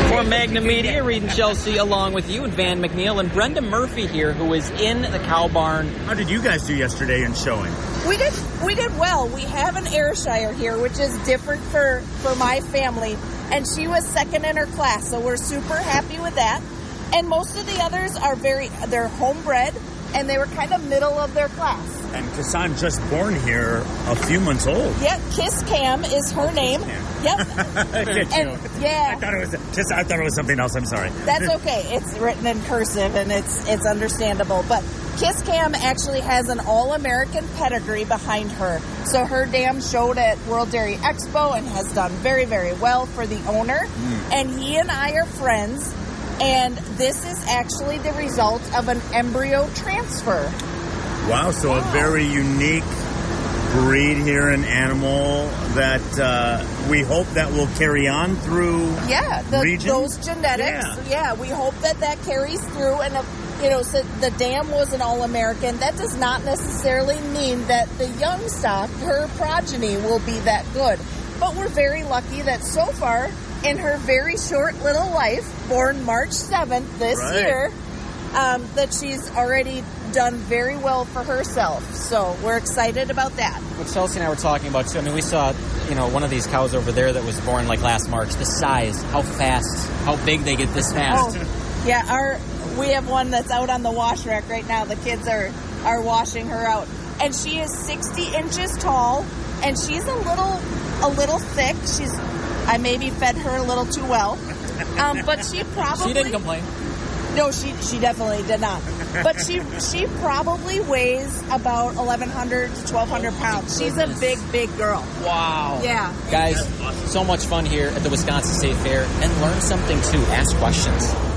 For Magnum Media, Reed and Chelsea along with you and Van McNeil and Brenda Murphy here, who is in the cow barn. How did you guys do yesterday in showing? We did well. We have an Ayrshire here, which is different for my family, and she was second in her class, so we're super happy with that. And most of the others are they're homebred, and they were kind of middle of their class. And Kassan just born here a few months old. Yep, Kiss Cam is her name. Yep. I thought it was something else. I'm sorry. That's okay. It's written in cursive and it's understandable. But Kiss Cam actually has an all-American pedigree behind her. So her dam showed at World Dairy Expo and has done very, very well for the owner. And he and I are friends. And this is actually the result of an embryo transfer. Wow, so a very unique breed here, an animal that we hope that will carry on through those genetics. Yeah, we hope that carries through. And, so the dam was an All-American. That does not necessarily mean that the young stock, her progeny, will be that good. But we're very lucky that so far, in her very short little life, born March 7th this year, that she's already done very well for herself. So we're excited about that. What Chelsea and I were talking about, too, I mean, we saw, one of these cows over there that was born like last March. The size, how fast, how big they get this fast. Oh, yeah, we have one that's out on the wash rack right now. The kids are washing her out. And she is 60 inches tall, and she's a little thick. I maybe fed her a little too well. But she probably... She didn't complain. No, she definitely did not. But she probably weighs about 1,100 to 1,200 pounds. She's a big girl. Wow. Yeah. Guys, so much fun here at the Wisconsin State Fair. And learn something, too. Ask questions.